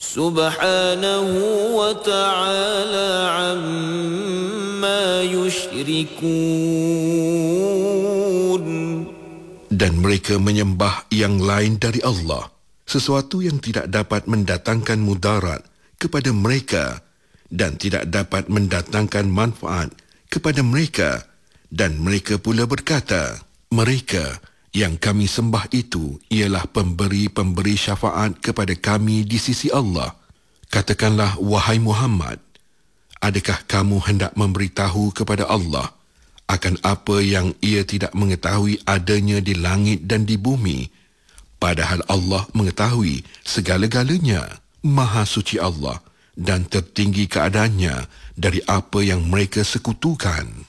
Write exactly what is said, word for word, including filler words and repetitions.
Subhanahu wa ta'ala amma yushrikun. Dan mereka menyembah yang lain dari Allah, sesuatu yang tidak dapat mendatangkan mudarat kepada mereka dan tidak dapat mendatangkan manfaat kepada mereka. Dan mereka pula berkata, mereka yang kami sembah itu ialah pemberi-pemberi syafaat kepada kami di sisi Allah. Katakanlah, wahai Muhammad, adakah kamu hendak memberitahu kepada Allah akan apa yang ia tidak mengetahui adanya di langit dan di bumi, padahal Allah mengetahui segala-galanya? Maha suci Allah dan tertinggi keadaannya dari apa yang mereka sekutukan.